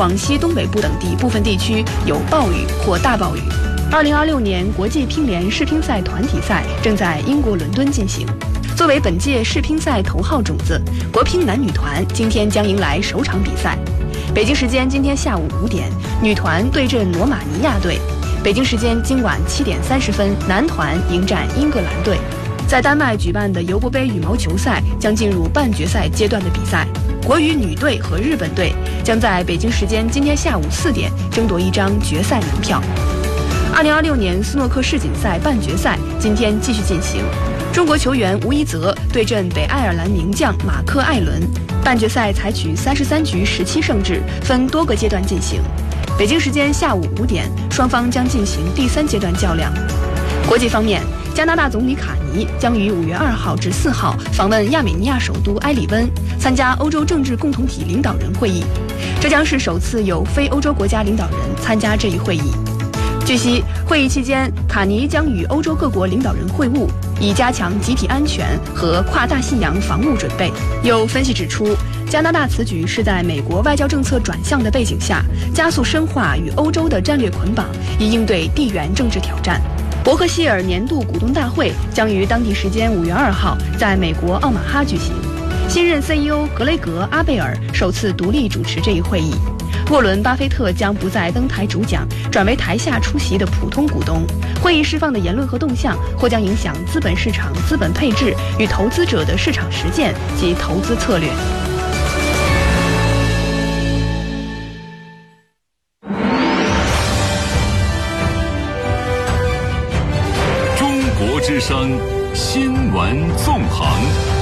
广西东北部等地部分地区有暴雨或大暴雨。2026年国际乒联世乒赛团体赛正在英国伦敦进行。作为本届世乒赛头号种子，国乒男女团今天将迎来首场比赛。北京时间今天下午5点，女团对阵罗马尼亚队；北京时间今晚7点30分，男团迎战英格兰队。在丹麦举办的尤伯杯羽毛球赛将进入半决赛阶段的比赛，国羽女队和日本队将在北京时间今天下午4点争夺一张决赛门票。2026年斯诺克世锦赛半决赛今天继续进行，中国球员吴一泽对阵北爱尔兰名将马克·艾伦。半决赛采取33局17胜制，分多个阶段进行。北京时间下午5点，双方将进行第3阶段较量。国际方面，加拿大总理卡尼将于5月2号至4号访问亚美尼亚首都埃里温，参加欧洲政治共同体领导人会议。这将是首次有非欧洲国家领导人参加这一会议。据悉，会议期间，卡尼将与欧洲各国领导人会晤，以加强集体安全和跨大西洋防务准备。有分析指出，加拿大此举是在美国外交政策转向的背景下，加速深化与欧洲的战略捆绑，以应对地缘政治挑战。伯克希尔年度股东大会将于当地时间5月2号在美国奥马哈举行，新任 CEO 格雷格·阿贝尔首次独立主持这一会议。沃伦·巴菲特将不再登台主讲，转为台下出席的普通股东。会议释放的言论和动向或将影响资本市场资本配置与投资者的市场实践及投资策略。 中国之声新闻纵横。